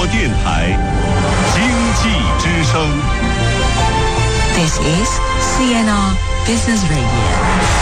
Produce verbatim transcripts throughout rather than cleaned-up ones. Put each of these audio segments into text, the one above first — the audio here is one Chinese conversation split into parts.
电台，经济之声。 This is C N R Business Radio。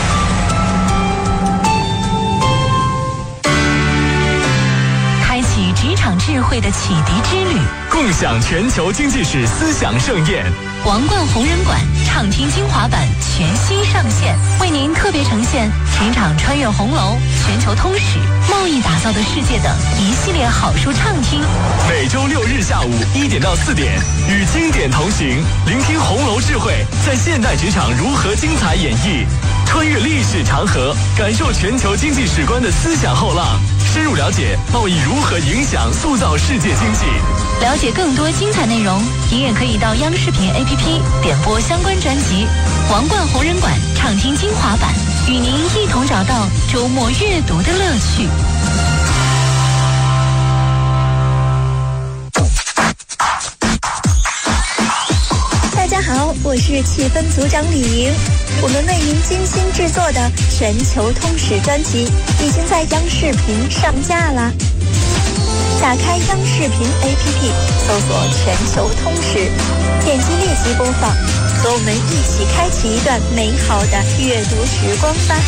职场智慧的启迪之旅， 共享全球经济史思想盛宴。 王冠红人馆畅听精华版全新上线，为您特别呈现职场穿越红楼、全球通史、贸易打造的世界等一系列好书畅听。 每周六日下午一点到四点，与经典同行，聆听红楼智慧在现代职场如何精彩演绎，穿越历史长河，感受全球经济史观的思想后浪，深入了解贸易如何影响塑造世界经济。 了解更多精彩内容，您也可以到央视频 A P P 点播相关专辑《王冠红人馆畅听精华版》，与您一同找到周末阅读的乐趣。 大家好，我是气氛组长李莹。我们为您精心制作的全球通史专辑已经在央视频上架了。打开央视频 A P P， 搜索全球通史，点击立即播放，和我们一起开启一段美好的阅读时光吧。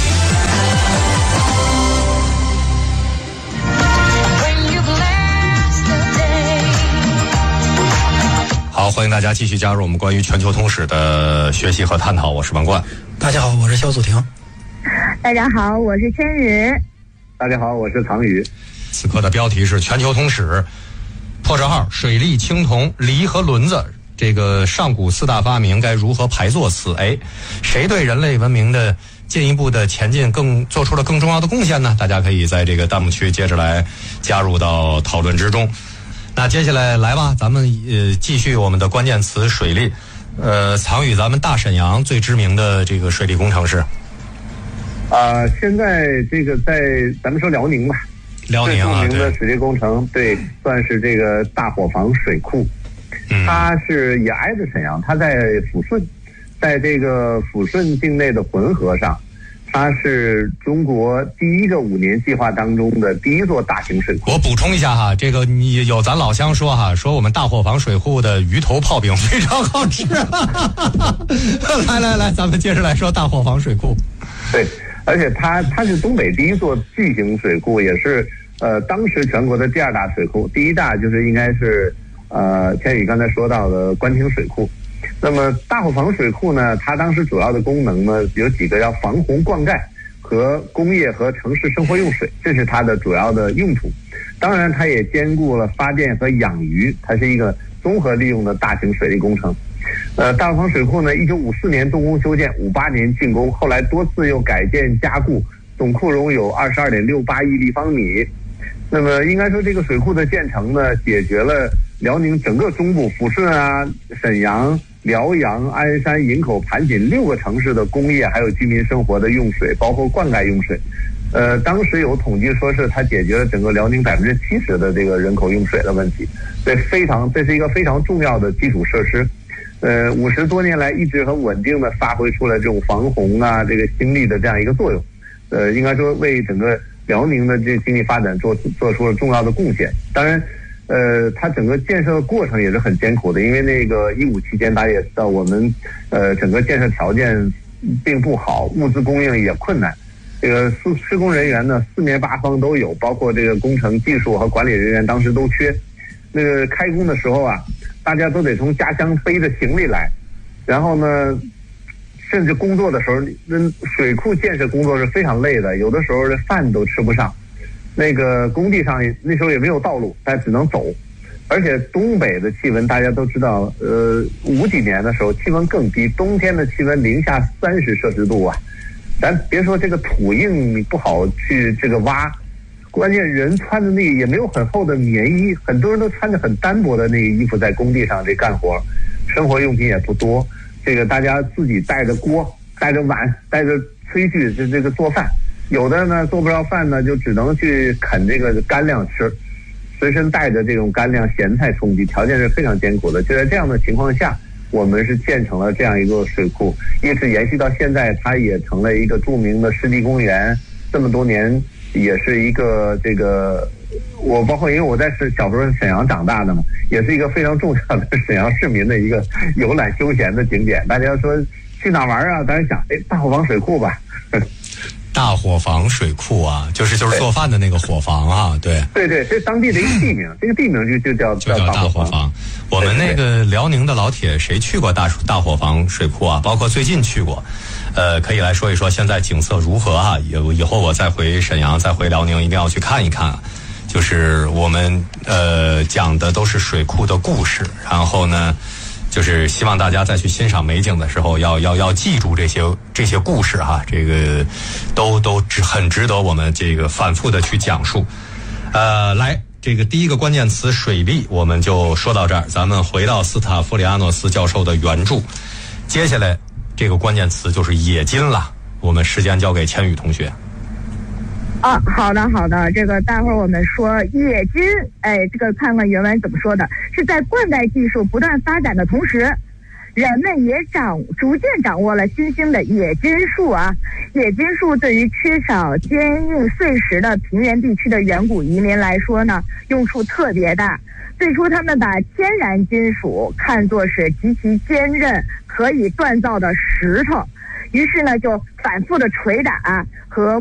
好，欢迎大家继续加入我们关于全球通史的学习和探讨。我是王冠。 大家好，我是肖祖婷。 大家好，我是千羽。 大家好，我是唐宇。 此刻的标题是全球通史，破折号水利、青铜、犁和轮子，这个上古四大发明该如何排作词？哎，谁对人类文明的进一步的前进更做出了更重要的贡献呢？大家可以在这个弹幕区接着来加入到讨论之中。那接下来来吧，咱们呃继续我们的关键词水利。呃，藏于咱们大沈阳最知名的这个水利工程是？ 啊、呃，现在这个在咱们说辽宁吧。 辽宁啊， 最著名的水利工程，对，算是这个大伙房水库。嗯，它是也挨着沈阳，它在抚顺，在这个抚顺境内的浑河上，它是中国第一个五年计划当中的第一座大型水库。 我补充一下哈，这个你有咱老乡说哈，说我们大伙房水库的鱼头泡饼非常好吃。来来来，咱们接着来说大伙房水库。 对。而且它它是东北第一座巨型水库，也是呃当时全国的第二大水库，第一大就是应该是呃千羽刚才说到的官厅水库。那么大伙房水库呢，它当时主要的功能呢有几个，要防洪灌溉和工业和城市生活用水，这是它的主要的用途。当然它也兼顾了发电和养鱼，它是一个综合利用的大型水利工程。呃，大伙房水库呢，一九五四年动工修建，五八年竣工，后来多次又改建加固，总库容有二十二点六八亿立方米。那么应该说，这个水库的建成呢，解决了辽宁整个中部抚顺啊、沈阳、辽阳、鞍山、营口、盘锦六个城市的工业还有居民生活的用水，包括灌溉用水。呃，当时有统计说是它解决了整个辽宁百分之七十的这个人口用水的问题，这非常这是一个非常重要的基础设施。呃，五十多年来一直很稳定的发挥出了这种防洪啊、这个新力的这样一个作用，呃，应该说为整个辽宁的这经济发展做做出了重要的贡献。当然，呃，它整个建设的过程也是很艰苦的，因为那个一五期间大家也知道，我们呃整个建设条件并不好，物资供应也困难。这个施施工人员呢，四面八方都有，包括这个工程技术和管理人员当时都缺。那个开工的时候啊，大家都得从家乡背着行李来，然后呢，甚至工作的时候，那水库建设工作是非常累的，有的时候这饭都吃不上。那个工地上那时候也没有道路，但只能走。而且东北的气温大家都知道，呃，五几年的时候气温更低，冬天的气温零下三十摄氏度啊，咱别说这个土硬你不好去这个挖。关键人穿的那个也没有很厚的棉衣，很多人都穿着很单薄的那个衣服在工地上这干活，生活用品也不多，这个大家自己带着锅、带着碗、带着炊具，就这个做饭。有的呢做不着饭呢，就只能去啃这个干粮吃，随身带着这种干粮、咸菜充饥，条件是非常艰苦的。就在这样的情况下，我们是建成了这样一个水库，一直延续到现在，它也成了一个著名的湿地公园，这么多年。也是一个这个我包括因为我在是小时候沈阳长大的嘛，也是一个非常重要的沈阳市民的一个游览休闲的景点。大家说去哪玩啊？当时想，哎，大伙房水库吧。 大伙房水库啊，就是就是做饭的那个伙房啊，对对对，这是当地的一个地名，这个地名就就叫就叫大伙房。我们那个辽宁的老铁，谁去过大大伙房水库啊？包括最近去过，呃，可以来说一说现在景色如何啊？以以后我再回沈阳，再回辽宁，一定要去看一看。就是我们呃讲的都是水库的故事，然后呢，就是希望大家再去欣赏美景的时候，要要要记住这些这些故事哈，这个都都值很值得我们这个反复的去讲述。呃，来，这个第一个关键词水利我们就说到这儿，咱们回到斯塔夫里阿诺斯教授的原著，接下来这个关键词就是冶金了。我们时间交给千羽同学。 啊，好的好的，这个待会儿我们说冶金，哎，这个看看原文怎么说的，是在灌溉技术不断发展的同时，人们也掌逐渐掌握了新兴的冶金术啊。冶金术对于缺少坚硬碎石的平原地区的远古移民来说呢，用处特别大。最初他们把天然金属看作是极其坚韧可以锻造的石头，于是呢就反复的捶打和